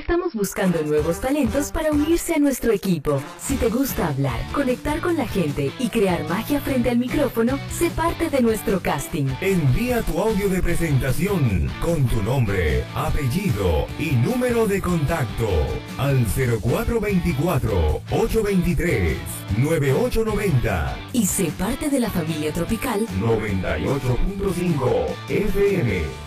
Estamos buscando nuevos talentos para unirse a nuestro equipo. Si te gusta hablar, conectar con la gente y crear magia frente al micrófono, sé parte de nuestro casting. Envía tu audio de presentación con tu nombre, apellido y número de contacto al 0424-823-9890 y sé parte de la familia Tropical 98.5 FM.